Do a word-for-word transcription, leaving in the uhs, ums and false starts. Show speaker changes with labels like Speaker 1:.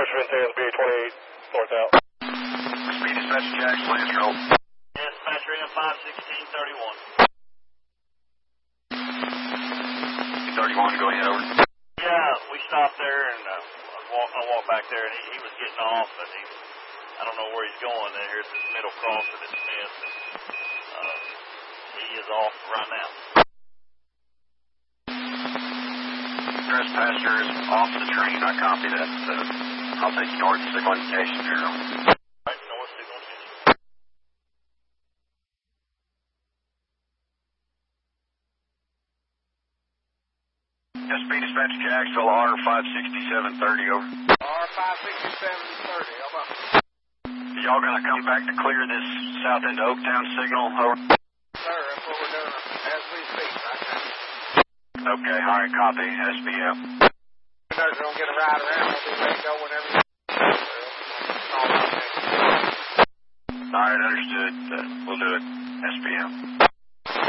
Speaker 1: dispatcher maintains B A twenty-eight north out.
Speaker 2: Speed dispatcher Jackson, Lance Roll.
Speaker 3: Dispatcher M five sixteen thirty-one.
Speaker 2: thirty-one, go ahead, over.
Speaker 3: Yeah, we stopped there and uh, I, walk, I walked back there and he, he was getting off and he, I don't know where he's going. And here's this middle crossing at Smith. And, uh, he is off right now.
Speaker 2: Trespasser is off the train. I copy that. Uh, I'll take you north signal indication here.
Speaker 3: Right, north signal indication.
Speaker 2: S P dispatch Jacksonville R five sixty-seven thirty, over.
Speaker 4: R five sixty-seven thirty, over.
Speaker 2: Y'all gonna come back to clear this south end Oaktown signal, over?
Speaker 4: Sir, that's what we're doing as we speak right now.
Speaker 2: Okay, all right, copy, S B M.
Speaker 4: You guys don't get a ride around, we'll be ready to go whenever you
Speaker 2: All right, understood. Uh, we'll do it, S B M.